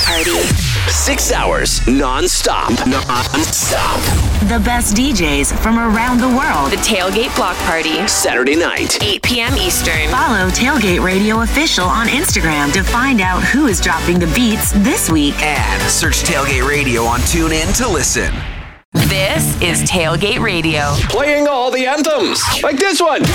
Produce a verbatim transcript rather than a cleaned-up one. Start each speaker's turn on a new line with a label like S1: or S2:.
S1: Party.
S2: Six hours non-stop. Non-stop.
S3: The best D Js from around the world.
S1: The Tailgate Block Party.
S2: Saturday night.
S1: eight p.m. Eastern.
S3: Follow Tailgate Radio Official on Instagram to find out who is dropping the beats this week.
S4: And search Tailgate Radio on TuneIn to listen.
S1: This is Tailgate Radio.
S2: Playing all the anthems. Like this one.